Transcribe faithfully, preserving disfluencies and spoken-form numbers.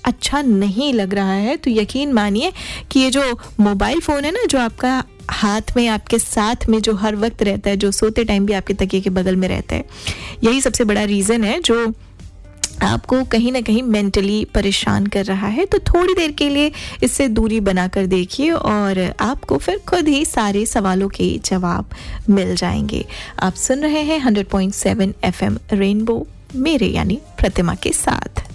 अच्छा नहीं लग रहा है तो यकीन मानिए कि ये जो मोबाइल फ़ोन है ना, जो आपका हाथ में, आपके साथ में जो हर वक्त रहता है, जो सोते टाइम भी आपके तकिए के बगल में रहता है, यही सबसे बड़ा रीज़न है जो आपको कहीं ना कहीं मेंटली परेशान कर रहा है। तो थोड़ी देर के लिए इससे दूरी बनाकर देखिए और आपको फिर खुद ही सारे सवालों के जवाब मिल जाएंगे। आप सुन रहे हैं hundred point seven FM rainbow, मेरे यानी प्रतिमा के साथ।